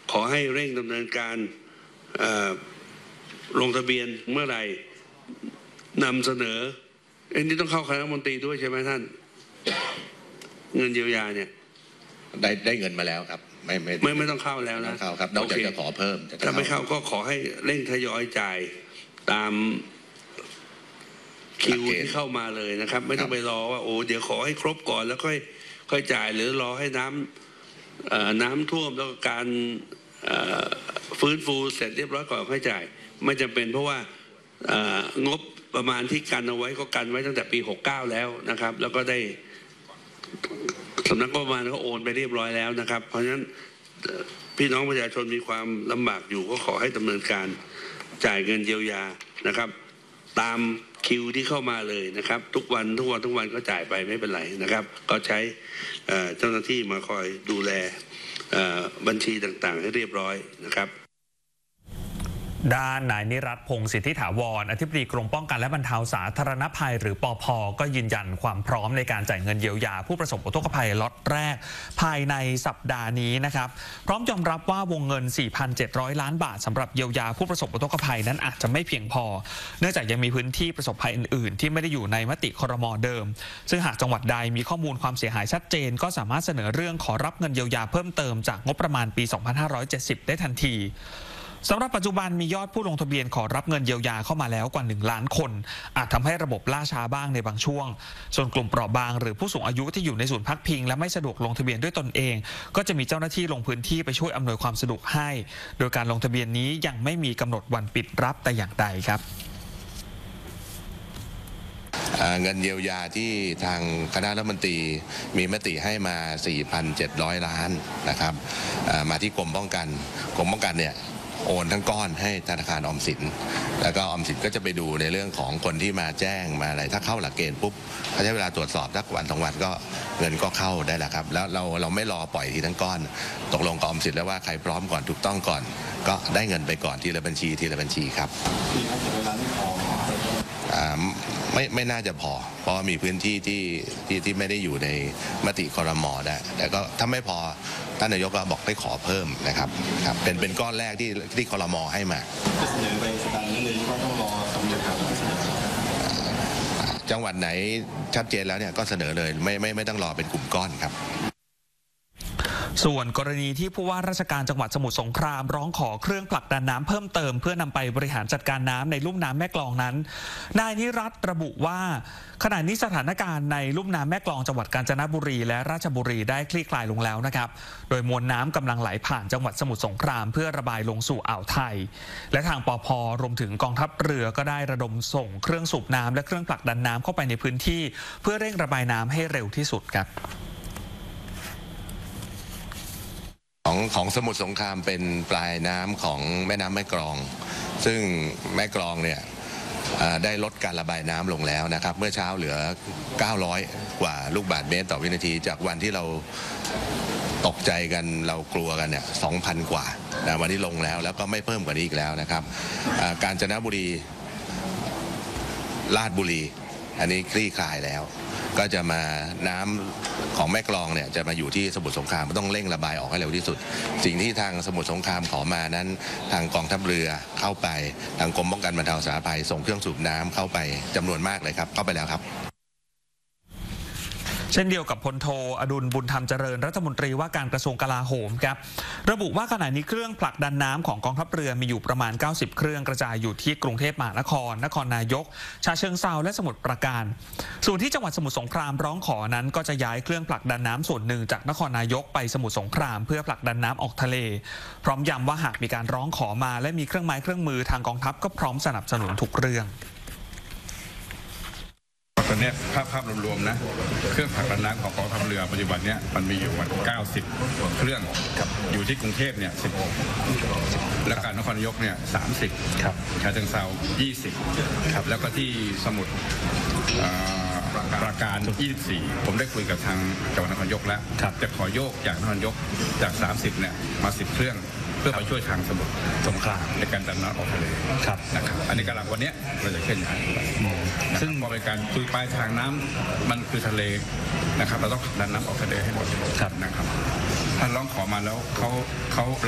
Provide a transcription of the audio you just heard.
ขอให้เร่งดำเนินการลงทะเบียนเมื่อไหร่นำเสนอนี่ต้องเข้าคณะรัฐมนตรีด้วยใช่ไหมท่านเงินเยียวยาเนี่ยได้เงินมาแล้วครับไม่ต้องเข้าแล้วนะเข้าครับนอกจากจะขอเพิ่มถ้าไม่เข้าก็ขอให้เร่งทยอยจ่ายตามคิวที่เข้ามาเลยนะครับไม่ต้องไปรอว่าโอ้เดี๋ยวขอให้ครบก่อนแล้วค่อยจ่ายหรือรอให้น้ำท่วมแล้วการฟื้นฟูเสร็จเรียบร้อยก่อนค่อยจ่ายไม่จำเป็นเพราะว่างบประมาณที่กันเอาไว้ก็กันไว้ตั้งแต่ปี69แล้วนะครับแล้วก็ได้สำนักงบประมาณก็โอนไปเรียบร้อยแล้วนะครับเพราะฉะนั้นพี่น้องประชาชนมีความลำบากอยู่ก็ขอให้ดำเนินการจ่ายเงินเยียวยานะครับตามคิวที่เข้ามาเลยนะครับทุกวันก็จ่ายไปไม่เป็นไรนะครับก็ใช้เจ้าหน้าที่มาคอยดูแลบัญชีต่างๆให้เรียบร้อยนะครับด้านนายนิรัตน์ พงษ์สิทธิถาวรอธิบดีกรมป้องกันและบรรเทาสาธารณภัยหรือปภ.ก็ยืนยันความพร้อมในการจ่ายเงินเยียวยาผู้ประสบอุทกภัยล็อตแรกภายในสัปดาห์นี้นะครับพร้อมยอมรับว่าวงเงิน 4,700 ล้านบาทสำหรับเยียวยาผู้ประสบอุทกภัยนั้นอาจจะไม่เพียงพอเนื่องจากยังมีพื้นที่ประสบภัยอื่นๆที่ไม่ได้อยู่ในมติครม.เดิมซึ่งหากจังหวัดใดมีข้อมูลความเสียหายชัดเจนก็สามารถเสนอเรื่องขอรับเงินเยียวยาเพิ่มเติมจากงบประมาณปี 2570 ได้ทันทีสำหรับปัจจุบันมียอดผู้ลงทะเบียนขอรับเงินเยียวยาเข้ามาแล้วกว่า1 ล้านคนอาจทำให้ระบบล่าช้าบ้างในบางช่วงส่วนกลุ่มเปราะบางหรือผู้สูงอายุที่อยู่ในศูนย์พักพิงและไม่สะดวกลงทะเบียนด้วยตนเองก็จะมีเจ้าหน้าที่ลงพื้นที่ไปช่วยอำนวยความสะดวกให้โดยการลงทะเบียนนี้ยังไม่มีกำหนดวันปิดรับแต่อย่างใดครับเงินเยียวยาที่ทางคณะรัฐมนตรีมีมติให้มา 4,700 ล้านนะครับมาที่กรมป้องกันเนี่ยโอนทั้งก้อนให้ธนาคารออมสินแล้วก็ออมสินก็จะไปดูในเรื่องของคนที่มาแจ้งมาอะไรถ้าเข้าหลักเกณฑ์ปุ๊บเขาใช้เวลาตรวจสอบสักวัน2 วันก็เงินก็เข้าได้แล้วครับแล้วเราไม่รอปล่อยทีทั้งก้อนตกลงกับออมสินแล้วว่าใครพร้อมก่อนถูกต้องก่อนก็ได้เงินไปก่อนทีละบัญชีครับไม่น่าจะพอเพราะมีพื้นที่ที่ไม่ได้อยู่ในมติครม.ได้แต่ก็ถ้าไม่พอท่านนายกก็บอกให้ขอเพิ่มนะครับเป็นก้อนแรกที่ครม.ให้มาจะเสนอไปสถานนั้นเลยก็ต้องรอสำเร็จครับจังหวัดไหนชัดเจนแล้วเนี่ยก็เสนอเลยไม่ต้องรอเป็นกลุ่มก้อนครับส่วนกรณีที่ผู้ว่าราชการจังหวัดสมุทรสงครามร้องขอเครื่องผลักดันน้ำเพิ่มเติมเพื่อนำไปบริหารจัดการน้ำในลุ่มน้ำแม่กลองนั้นนายนิรัตน์ระบุว่าขณะนี้สถานการณ์ในลุ่มน้ำแม่กลองจังหวัดกาญจนบุรีและราชบุรีได้คลี่คลายลงแล้วนะครับโดยมวลน้ำกำลังไหลผ่านจังหวัดสมุทรสงครามเพื่อระบายลงสู่อ่าวไทยและทางปภ.รวมถึงกองทัพเรือก็ได้ระดมส่งเครื่องสูบน้ำและเครื่องผลักดันน้ำเข้าไปในพื้นที่เพื่อเร่งระบายน้ำให้เร็วที่สุดครับของสมุทรสงครามเป็นปลายน้ำของแม่น้ำแม่กลองซึ่งแม่กลองเนี่ยได้ลดการระบายน้ำลงแล้วนะครับเมื่อเช้าเหลือ900 กว่าลูกบาศก์เมตรต่อวินาทีจากวันที่เราตกใจกันเรากลัวกันเนี่ย 2,000 กว่าวันนี้ลงแล้วก็ไม่เพิ่มกว่านี้อีกแล้วนะครับกาญจนบุรีราชบุรีอันนี้คลี่คลายแล้วก็จะมาน้ำของแม่กลองเนี่ยจะมาอยู่ที่สมุทรสงครามต้องเร่งระบายออกให้เร็วที่สุดสิ่งที่ทางสมุทรสงครามขอมานั้นทางกองทัพเรือเข้าไปทางกรมป้องกันบรรเทาสาธารณภัยส่งเครื่องสูบน้ำเข้าไปจำนวนมากเลยครับเข้าไปแล้วครับเช่นเดียวกับพลโทอดุลบุญธรรมเจริญรัฐมนตรีว่าการกระทรวงกลาโหมครับระบุว่าขณะนี้เครื่องผลักดันน้ำของกองทัพเรือมีอยู่ประมาณ90เครื่องกระจายอยู่ที่กรุงเทพมหานครนครนายกฉะเชิงเทราและสมุทรปราการส่วนที่จังหวัดสมุทรสงครามร้องขอนั้นก็จะย้ายเครื่องผลักดันน้ำส่วนหนึ่งจากนครนายกไปสมุทรสงครามเพื่อผลักดันน้ำออกทะเลพร้อมย้ำว่าหากมีการร้องขอมาและมีเครื่องไม้เครื่องมือทางกองทัพก็พร้อมสนับสนุนทุกเรื่องตอนนี้ภาพรวมๆนะเครื่องผลักดันน้ำของกองทัพเรือปัจจุบันนี้มันมีอยู่90 เครื่องอยู่ที่กรุงเทพเนี่ย16และการนครนายกเนี่ย30ฉะเชิงเทรา20แล้วก็ที่สมุทรปราการ24ผมได้คุยกับทางจังหวัดนครนายกแล้วจะขอโยกจากนครนายกจาก30เนี่ยมา10 เครื่องเพื่อไปช่วยทางสมุทรสงครามในการดันน้ำออกทะเลนะครับอันนี้กำลังวันนี้เราจะเคลื่อนย้ายซึ่งพอเป็นการคือปลายทางน้ำมันคือทะเลนะครับเราต้องดันน้ำออกทะเลให้หมดนะครับท่านร้องขอมาแล้วเขา